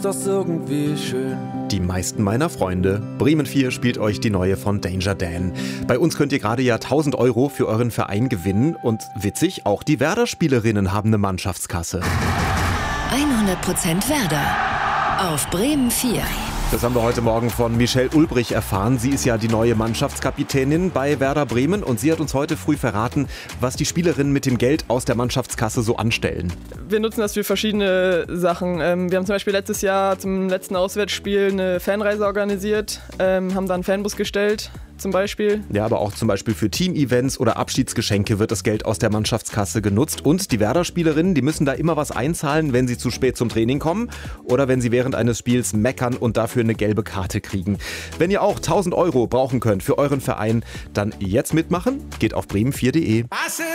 das irgendwie schön. Die meisten meiner Freunde. Bremen 4 spielt euch die neue von Danger Dan. Bei uns könnt ihr gerade ja 1.000 € für euren Verein gewinnen. Und witzig, auch die Werder-Spielerinnen haben eine Mannschaftskasse. 100% Werder auf Bremen 4. Das haben wir heute Morgen von Michelle Ulbrich erfahren. Sie ist ja die neue Mannschaftskapitänin bei Werder Bremen und sie hat uns heute früh verraten, was die Spielerinnen mit dem Geld aus der Mannschaftskasse so anstellen. Wir nutzen das für verschiedene Sachen. Wir haben zum Beispiel letztes Jahr zum letzten Auswärtsspiel eine Fanreise organisiert, haben da einen Fanbus gestellt zum Beispiel. Ja, aber auch zum Beispiel für Team-Events oder Abschiedsgeschenke wird das Geld aus der Mannschaftskasse genutzt. Und die Werder-Spielerinnen, die müssen da immer was einzahlen, wenn sie zu spät zum Training kommen oder wenn sie während eines Spiels meckern und dafür eine gelbe Karte kriegen. Wenn ihr auch 1.000 € brauchen könnt für euren Verein, dann jetzt mitmachen. Geht auf bremen4.de.